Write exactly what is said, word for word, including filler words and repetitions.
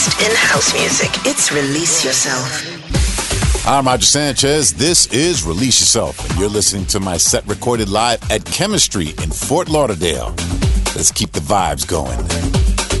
best in house music. It's Release Yourself. I'm Roger Sanchez. This is Release Yourself, and you're listening to my set recorded live at Chemistry in Fort Lauderdale. Let's keep the vibes going.